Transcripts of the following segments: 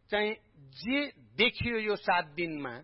चाहिँ जे देखियो यो 7 दिनमा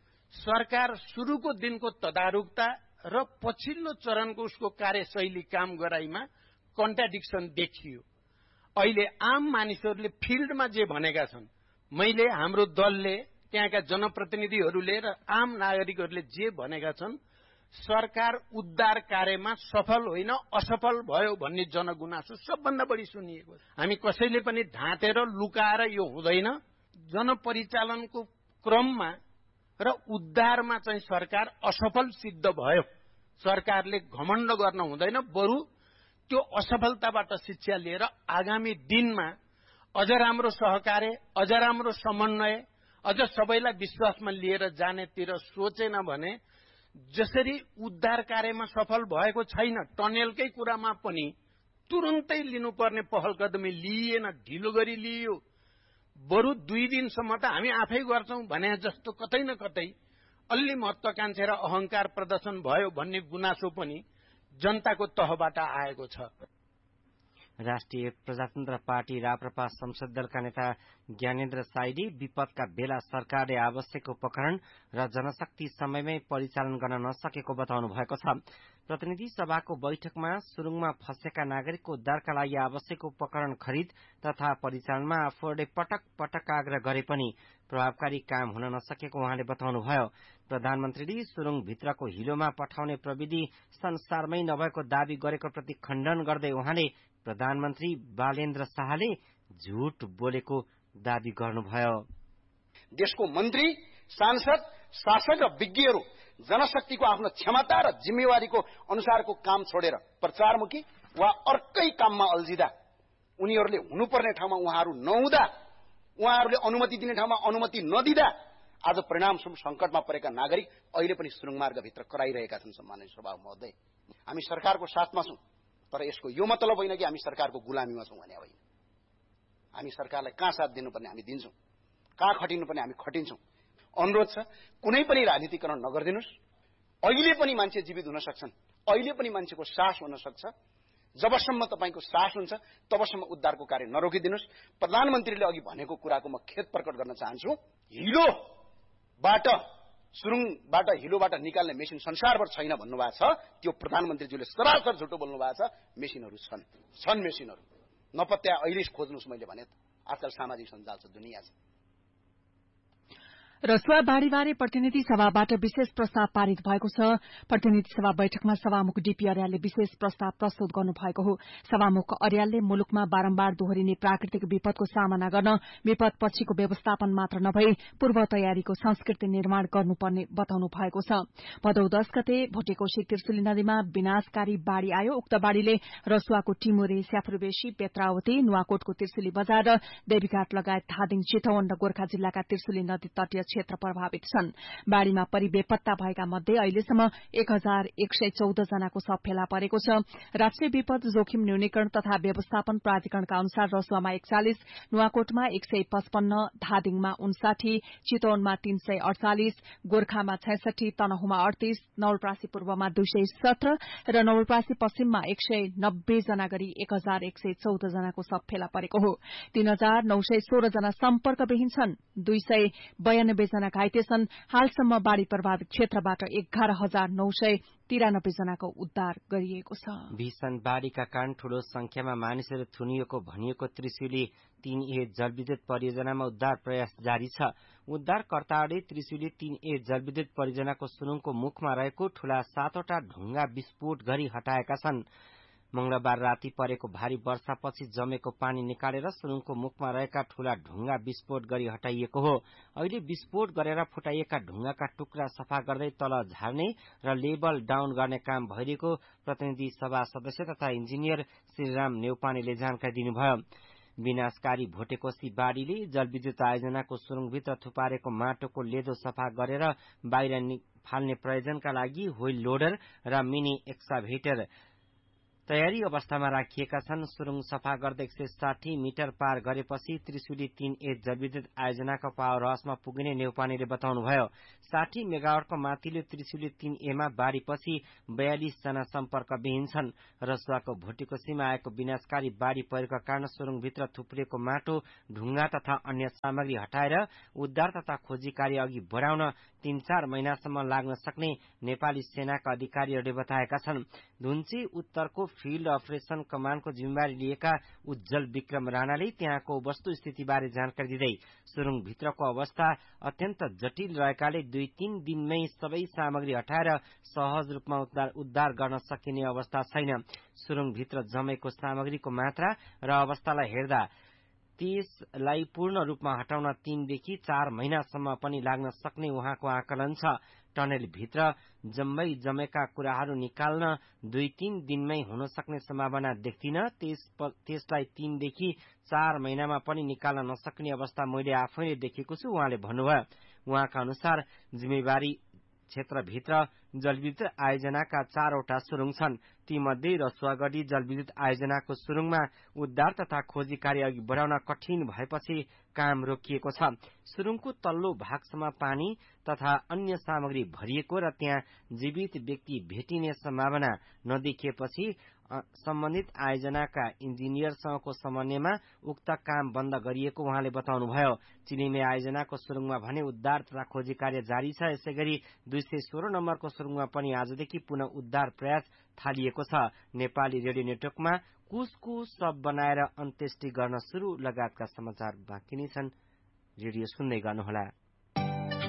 सरकार सुरुको दिनको तदारुकता र पछिल्लो चरणको उसको कार्यशैली काम गराइमा कन्ट्राडिक्सन देखियो। अहिले आम मानिसहरूले फिल्डमा जे भनेका छन्, मैले हाम्रो दलले त्यहाँका जनप्रतिनिधिहरूले र आम नागरिकहरूले जे भनेका छन्, सरकार उद्धार कार्यमा सफल होइन असफल भयो भन्ने जनगुनासो सबभन्दा बढी सुनिएको। हामी कसैले पनि ढाँटेर लुकाएर यो हुँदैन। जनपरिचालनको क्रममा र उद्धारमा चाहिँ सरकार असफल सिद्ध भयो। सरकारले घमण्ड गर्न हुँदैन, बरु त्यो असफलताबाट शिक्षा लिएर आगामी दिनमा अझ राम्रो सहकार्य, अझ राम्रो समन्वय, अझ सबैलाई विश्वासमा लिएर जानेतिर सोचेन भने जसरी उद्धार कार्यमा सफल भएको छैन, टनेलकै कुरामा पनि तुरुन्तै लिनुपर्ने पहल कदमी लिइएन, ढिलो गरी लिइयो। बरु 2 दिनसम्म त हामी आफै गर्छौं भने जस्तो कतै न कतै अलि महत्वाकांक्षा र अहंकार प्रदर्शन भयो भन्ने गुनासो पनि जनताको तहबाट आएको छ। राष्ट्रिय प्रजातन्त्र पार्टी राप्रपा संसद दलका नेता ज्ञानेन्द्र साइडी विपदका बेला सरकारले आवश्यक उपकरण र जनशक्ति समयमै परिचालन गर्न नसकेको बताउनु भएको छ। प्रतिनिधि सभाको बैठकमा सुरुङमा फँसेका नागरिकको उद्धारका लागि आवश्यक उपकरण खरिद तथा परिचालनमा आफूहरूले पटक पटक आग्रह गरे पनि प्रभावकारी काम हुन नसकेको उहाँले बताउनुभयो। प्रधानमन्त्रीले सुरुङभित्रको हिलोमा पठाउने प्रविधि संसारमै नभएको दावी गरेको प्रति खण्डन गर्दै उहाँले प्रधानमन्त्री बालेन्द्र शाहले झूट बोलेको दावी गर्नुभयो। देशको मन्त्री, सांसद, शासक र विज्ञहरू जनशक्तिको आफ्नो क्षमता र जिम्मेवारीको अनुसारको काम छोडेर प्रचारमुखी वा अर्कै काममा अल्झिदा, उनीहरूले हुनुपर्ने ठाउँमा उहाँहरू नहुँदा, उहाँहरूले अनुमति दिने ठाउँमा अनुमति नदिँदा आज परिणामस्वरूप संकटमा परेका नागरिक अहिले पनि सुरुङमार्गभित्र कराइरहेका छन्। सम्माननीय सभा महोदय, हामी सरकारको साथमा छौं, तर यसको यो मतलब होइन कि हामी सरकारको गुलामीमा छौं भने होइन। हामी सरकारलाई कहाँ साथ दिनुपर्ने हामी दिन्छौं, कहाँ खटिनुपर्ने हामी खटिन्छौं। अनुरोध छ, कुनै पनि राजनीतिकरण नगर्दिनुस्। अहिले पनि मान्छे जीवित हुन सक्छन्, अहिले पनि मान्छेको सास हुन सक्छ। जबसम्म तपाईको सास हुन्छ तबसम्म उद्धारको कार्य नरोकिदिनुस्। प्रधानमन्त्रीले अघि भनेको कुराको म खेद प्रकट गर्न चाहन्छु। सुरुङबाट हिलोबाट निकाल्ने मेसिन संसारभर छैन भन्नुभएको छ, त्यो प्रधानमन्त्रीज्यूले सरासर झुटो बोल्नु भएको छ। मेसिनहरू छन् मेसिनहरू नपत्या अहिले खोज्नुस्। मैले भने आजकल सामाजिक सञ्जाल छ, दुनिया छ। रसुवा बाढ़ीबारे प्रतिनिधि सभाबाट विशेष प्रस्ताव पारित भएको छ। प्रतिनिधि सभा बैठकमा सभामुख डीपी अर्यालले विशेष प्रस्ताव प्रस्तुत गर्नु भएको हो। सभामुख अर्यालले मुलुकमा बारम्बार दोहोरिने प्राकृतिक विपदको सामना गर्न विपद पछिको व्यवस्थापन मात्र नभई पूर्व तयारीको संस्कृति निर्माण गर्नुपर्ने बताउनु भएको छ। भदौ 10 गते भोटेकोशी त्रिशुली नदीमा विनाशकारी बाढ़ी आयो। उक्त बाढ़ीले रसुवाको टिमुरे, स्याफुरबेसी, बेत्रावती, नुवाकोटको त्रिशुली बजार र देवीघाट लगायत धादिङ, चितवन र गोर्खा जिल्लाका त्रिशुली नदी तटीय क्षेत्र प्रभावित छन्। बाढ़ीमा परि बेपत्ता भएका मध्ये अहिलेसम्म 1114 जनाको शव फेला परेको छ। राष्ट्रिय विपद जोखिम न्यूनीकरण तथा व्यवस्थापन प्राधिकरणका अनुसार रसुवामा 41, नुवाकोटमा 155, धादिङमा 59, चितवनमा 348, गोर्खामा 66, तनहुमा 38, नवलपरासी पूर्वमा 217 र नवलपरासी पश्चिममा 190 जना गरी 1114 जनाको शव फेला परेको हो। 3916 जना सम्पर्कविहीन छन्। 292 जना घाइते छन्। हालसम्म बाढ़ी प्रभावित क्षेत्रबाट 11993 जनाको उद्धार गरिएको छ। भीषण बाढ़ीका कारण ठूलो संख्यामा मानिसहरू थुनिएको भनिएको त्रिशुली 3A जलविद्युत परियोजनामा उद्धार प्रयास जारी छ। उद्धारकर्ताहरूले त्रिशुली 3A जलविद्युत परियोजनाको सुरुङको मुखमा रहेको ठूला 7वटा ढुङ्गा विस्फोट गरी हटाएका छन्। मंगलबार राति परेको भारी वर्षापछि जमेको पानी निकालेर सुरुङको मुखमा रहेका ठूला ढुङ्गा विस्फोट गरी हटाइएको हो। अहिले विस्फोट गरेर फुटाइएका ढुङ्गाका टुक्रा सफा गर्दै तल झार्ने र लेबल डाउन गर्ने काम भइरहेको प्रतिनिधि सभा सदस्य तथा इन्जिनियर श्रीराम नेउपानेले जानकारी दिनुभयो। विनाशकारी भोटेकोशी बाढ़ीले जलविद्युत आयोजनाको सुरुङभित्र थुपारेको माटोको लेदो सफा गरेर बाहिर फाल्ने प्रयोजनका लागि व्हील लोडर र मिनी एक्सकाभेटर तयारी अवस्थामा राखिएका छन्। सुरुङ सफा गर्दै 160 मिटर पार गरेपछि त्रिशुली 3A जलविद्युत आयोजनाको पावर हाउसमा पुगिने नेउपानेले बताउनुभयो। 60 मेगावाटको माथिल्लो त्रिशुली 3A मा बाढीपछि 42 जना सम्पर्कविहीन छन्। रसुवाको भोटेको सीमा आएको विनाशकारी बाढी पहिरोका कारण सुरुङभित्र थुप्रिएको माटो, ढुङ्गा तथा अन्य सामग्री हटाएर उद्धार तथा खोजी कार्य अघि बढाउन 3-4 महिनासम्म लाग्न सक्ने नेपाली सेनाका अधिकारीहरूले बताएका छन्। धुन्ची उत्तरको फिल्ड अपरेसन कमान्डको जिम्मेवारी लिएका उज्जवल विक्रम राणाले त्यहाँको वस्तुस्थितिबारे जानकारी दिँदै सुरुङभित्रको अवस्था अत्यन्त जटिल रहेकाले 2-3 दिनमै सबै सामग्री हटाएर सहज रूपमा उद्धार गर्न सकिने अवस्था छैन। सुरुङभित्र जमेको सामग्रीको मात्रा र अवस्थालाई हेर्दा त्यसलाई पूर्ण रूपमा हटाउन 3 देखि 4 महिनासम्म पनि लाग्न सक्ने उहाँको आकलन छ। टनेलभित्र जम्मै जमेका कुराहरू निकाल्न 2-3 दिनमै हुन सक्ने सम्भावना देख्दिन। त्यसलाई 3 देखि 4 महिनामा पनि निकाल्न नसक्ने अवस्था मैले आफैले देखेको छु उहाँले भन्नुभयो। उहाँका अनुसार जिम्मेवारी क्षेत्रभित्र जलविद्युत आयोजनाका 4वटा सुरुङ छन्। तीमध्ये रसुवागढी जलविद्युत आयोजनाको सुरुङमा उद्धार तथा खोजी कार्य अघि बढाउन कठिन भएपछि काम रोकिएको छ। सुरुङको तल्लो भागसम्म पानी तथा अन्य सामग्री भरिएको र त्यहाँ जीवित व्यक्ति भेटिने सम्भावना नदेखिएपछि सम्बन्धित आयोजनाका इन्जिनियरसँगको समन्वयमा उक्त काम बन्द गरिएको उहाँले बताउनुभयो। चिलिमे आयोजनाको सुरुङमा भने उद्धार तथा खोजी कार्य जारी छ। यसैगरी 216 नम्बरको सुरुङमा पनि आजदेखि पुनः उद्धार प्रयास थालिएको छ। नेपाली रेडियो नेटवर्कमा कुसको शव बनाएर अन्त्येष्टि गर्न सुरु लगायतका समाचार बाँकी नै छन्। रेडियो सुन्दै गर्नुहोला।